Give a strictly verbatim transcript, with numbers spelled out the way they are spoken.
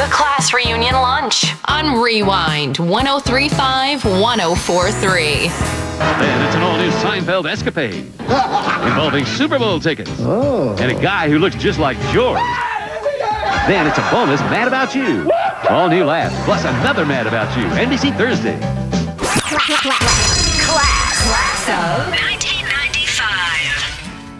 The Class Reunion Lunch on Rewind one oh three point five, one oh four point three. Then it's an all-new Seinfeld escapade involving Super Bowl tickets Oh. and a guy who looks just like George. Then it's a bonus Mad About You. All new laughs, plus another Mad About You. N B C Thursday. Class. Class of nineteen